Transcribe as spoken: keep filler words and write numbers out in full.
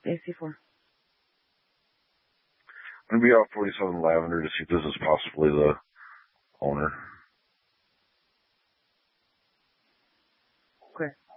A C for? I'm going to be out forty-seven Lavender to see if this is possibly the owner. Okay.